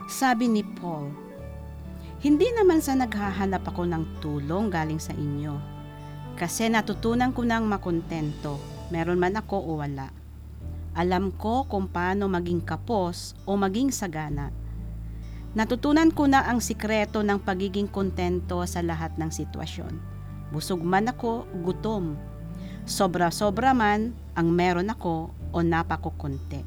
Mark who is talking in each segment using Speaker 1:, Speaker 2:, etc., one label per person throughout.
Speaker 1: Sabi ni Paul, hindi naman sa naghahanap ako ng tulong galing sa inyo, kasi natutunan ko nang makontento, meron man ako o wala. Alam ko kung paano maging kapos o maging sagana. Natutunan ko na ang sikreto ng pagiging kontento sa lahat ng sitwasyon. Busog man ako, gutom. Sobra-sobra man ang meron ako o napakukunti.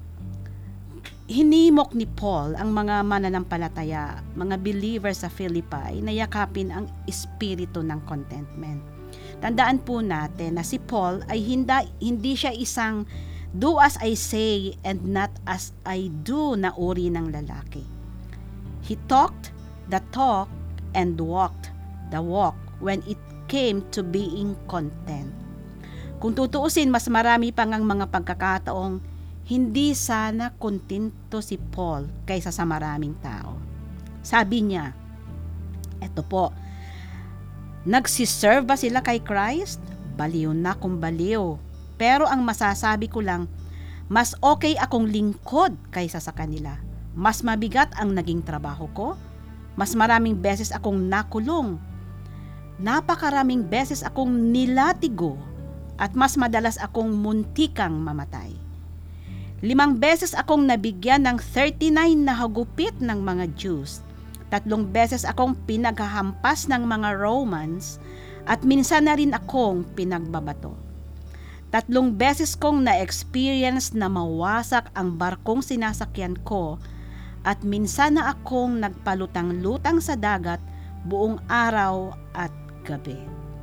Speaker 1: Hinimok ni Paul ang mga mananampalataya, mga believers sa Philippi na yakapin ang espiritu ng contentment. Tandaan po natin na si Paul ay hindi siya isang do as I say and not as I do na uri ng lalaki. He talked the talk and walked the walk when it came to being content. Kung tutuusin, mas marami pang ang mga pagkakataong hindi sana kontento si Paul kaysa sa maraming tao. Sabi niya, eto po, nagsiserve ba sila kay Christ? Baliw na kung baliw. Pero ang masasabi ko lang, mas okay akong lingkod kaysa sa kanila. Mas mabigat ang naging trabaho ko. Mas maraming beses akong nakulong. Napakaraming beses akong nilatigo. At mas madalas akong muntikang mamatay. 5 beses akong nabigyan ng 39 na hagupit ng mga Jews. 3 beses akong pinaghahampas ng mga Romans at minsan na rin akong pinagbabato. 3 beses kong na-experience na mawasak ang barkong sinasakyan ko at minsan na akong nagpalutang-lutang sa dagat buong araw at gabi.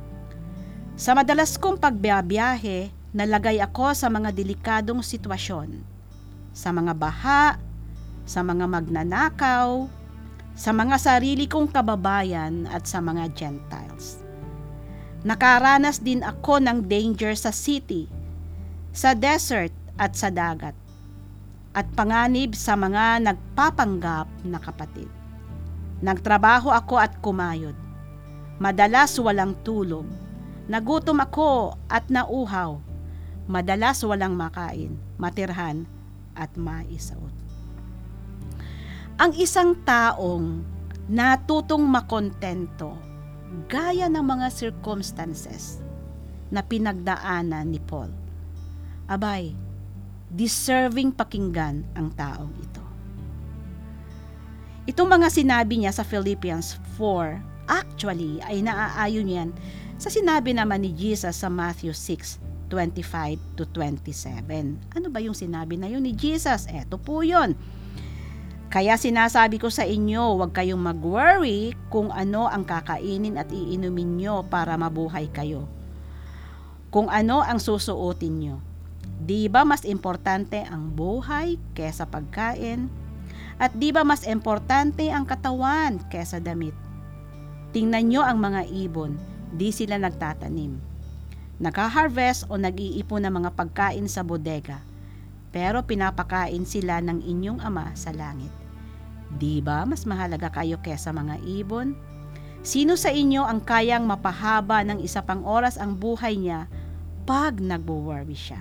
Speaker 1: Sa madalas kong pagbiyahe, nalagay ako sa mga delikadong sitwasyon. Sa mga baha, sa mga magnanakaw, sa mga sarili kong kababayan at sa mga Gentiles. Nakaranas din ako ng danger sa city, sa desert at sa dagat, at panganib sa mga nagpapanggap na kapatid. Nagtrabaho ako at kumayod. Madalas walang tulog. Nagutom ako at nauhaw. Madalas walang makain, matirhan, at maisuot. Ang isang taong natutong makontento gaya ng mga circumstances na pinagdaanan ni Paul, abay, deserving pakinggan ang taong ito. Itong mga sinabi niya sa Philippians 4, actually ay naaayon yan sa sinabi naman ni Jesus sa Matthew 6:25 to 27. Ano ba yung sinabi na yun ni Jesus? Eto po yun. Kaya sinasabi ko sa inyo, huwag kayong mag-worry kung ano ang kakainin at iinumin nyo para mabuhay kayo. Kung ano ang susuotin nyo. Di ba mas importante ang buhay kesa pagkain? At di ba mas importante ang katawan kesa damit? Tingnan nyo ang mga ibon, di sila nagtatanim. Nagha-harvest o nag-iipon ng mga pagkain sa bodega, pero pinapakain sila ng inyong Ama sa langit. Di ba mas mahalaga kayo kesa mga ibon? Sino sa inyo ang kayang mapahaba ng 1 pang oras ang buhay niya pag nagwo-worry siya?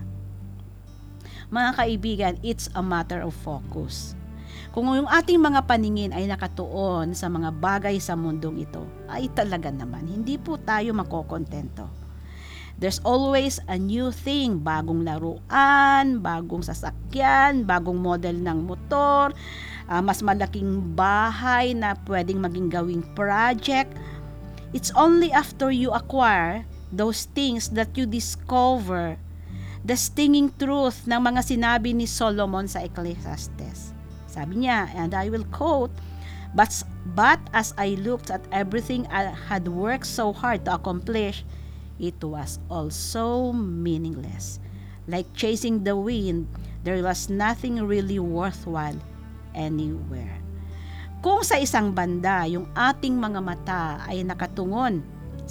Speaker 1: Mga kaibigan, it's a matter of focus. Kung yung ating mga paningin ay nakatuon sa mga bagay sa mundong ito, ay talaga naman, hindi po tayo makokontento. There's always a new thing, bagong laruan, bagong sasakyan, bagong model ng motor, mas malaking bahay na pwedeng maging gawing project. It's only after you acquire those things that you discover the stinging truth ng mga sinabi ni Solomon sa Ecclesiastes. Sabi niya, and I will quote, But as I looked at everything I had worked so hard to accomplish, it was also meaningless. Like chasing the wind, there was nothing really worthwhile anywhere. Kung sa isang banda, yung ating mga mata ay nakatuon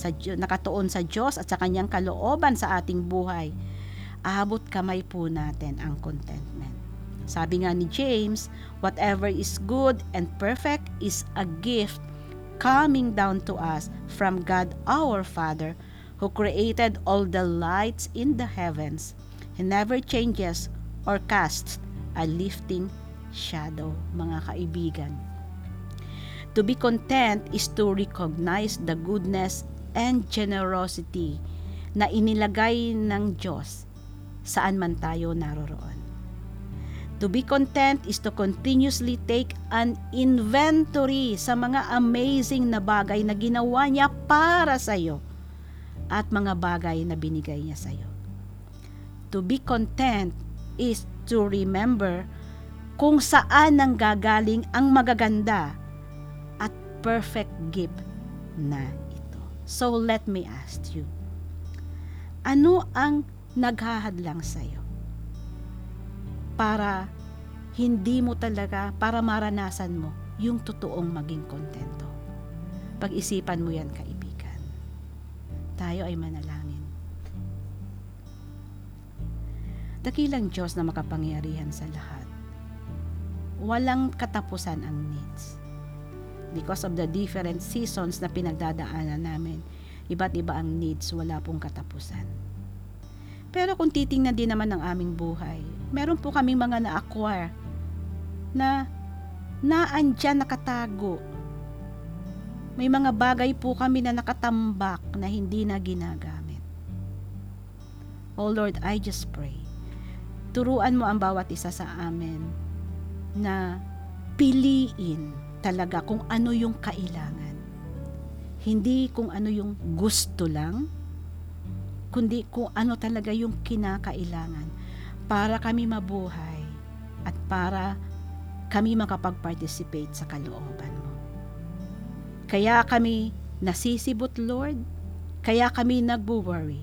Speaker 1: sa Diyos at sa kanyang kalooban sa ating buhay, aabot kamay po natin ang contentment. Sabi nga ni James, whatever is good and perfect is a gift coming down to us from God our Father, who created all the lights in the heavens. He never changes or casts a lifting shadow, mga kaibigan. To be content is to recognize the goodness and generosity na inilagay ng Diyos saan man tayo naroroon. To be content is to continuously take an inventory sa mga amazing na bagay na ginawa niya para sa iyo at mga bagay na binigay niya sa iyo. To be content is to remember kung saan nanggagaling ang magaganda at perfect gift na ito. So let me ask you, ano ang naghahadlang sa iyo para hindi mo talaga, para maranasan mo yung totoong maging kontento? Pag-isipan mo yan, kaibigan. Tayo ay manalangin. Dakilang Diyos na makapangyarihan sa lahat, walang katapusan ang needs. Because of the different seasons na pinagdadaanan namin, iba't iba ang needs, wala pong katapusan. Pero kung titingnan din naman ng aming buhay, meron po kaming mga na-acquire na naandyan nakatago. May mga bagay po kami na nakatambak na hindi na ginagamit. Oh Lord, I just pray, turuan mo ang bawat isa sa amin na piliin talaga kung ano yung kailangan. Hindi kung ano yung gusto lang, kundi kung ano talaga yung kinakailangan para kami mabuhay at para kami makapag-participate sa kalooban mo. Kaya kami nasisibot, Lord, kaya kami nagwo-worry.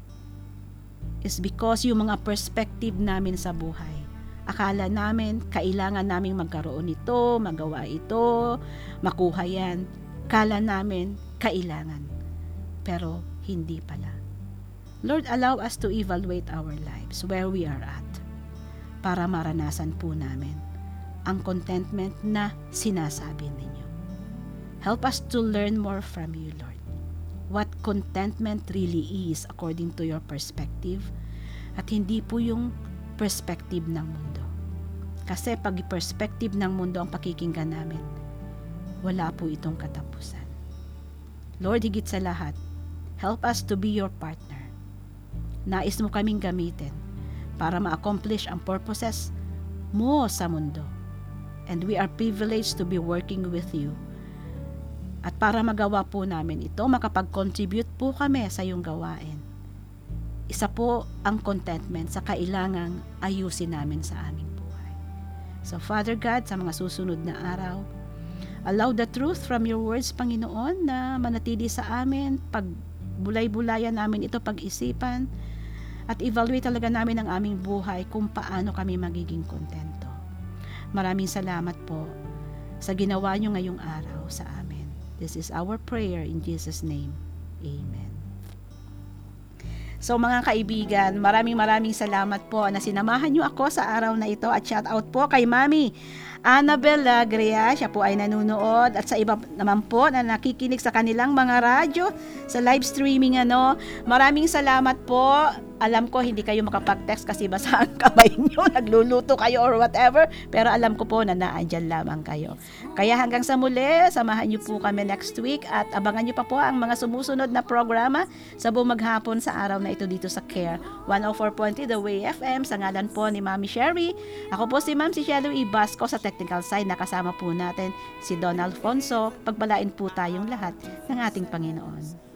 Speaker 1: Is because yung mga perspective namin sa buhay, akala namin kailangan naming magkaroon nito, magawa ito, makuha yan. Akala namin kailangan. Pero hindi pala. Lord, allow us to evaluate our lives where we are at para maranasan po namin ang contentment na sinasabi ninyo. Help us to learn more from you, Lord. What contentment really is according to your perspective at hindi po yung perspective ng mundo. Kasi pag perspective ng mundo ang pakikinggan namin, wala po itong katapusan. Lord, higit sa lahat, help us to be your partner. Nais mo kaming gamitin para ma-accomplish ang purposes mo sa mundo. And we are privileged to be working with you. At para magawa po namin ito, makapag-contribute po kami sa iyong gawain. Isa po ang contentment sa kailangang ayusin namin sa aming buhay. So Father God, sa mga susunod na araw, allow the truth from your words, Panginoon, na manatili sa amin, pagbulay-bulayan namin ito, pag-isipan, at evaluate talaga namin ang aming buhay kung paano kami magiging kontento. Maraming salamat po sa ginawa nyo ngayong araw sa amin. This is our prayer in Jesus' name. Amen. So mga kaibigan, maraming salamat po na sinamahan nyo ako sa araw na ito at shout out po kay Mami Annabel Lagria, siya po ay nanunood at sa iba naman po na nakikinig sa kanilang mga radyo sa live streaming Maraming salamat po. Alam ko hindi kayo makapag-text kasi basa ang kamay nyo, nagluluto kayo or whatever, pero alam ko po na naandyan lamang kayo. Kaya hanggang sa muli, samahan nyo po kami next week at abangan nyo pa po ang mga sumusunod na programa sa buong maghapon sa araw na ito dito sa CARE 104.3 The Way FM sa ngalan po ni Mami Sherry. Ako po si Ma'am si Shelly Basco sa technical side, nakasama po natin si Don Alfonso. Pagpalain po tayong lahat ng ating Panginoon.